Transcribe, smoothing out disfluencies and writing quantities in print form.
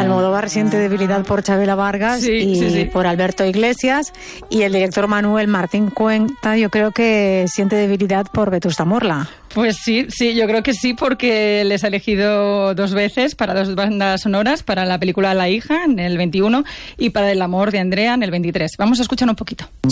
Almodóvar siente debilidad por Chabela Vargas y por Alberto Iglesias, y el director Manuel Martín Cuenta, yo creo que siente debilidad por Vetusta Morla. Pues sí, yo creo que sí, porque les ha elegido 2 veces para 2 bandas sonoras, para la película La hija en el 21 y para El amor de Andrea en el 23. Vamos a escuchar un poquito.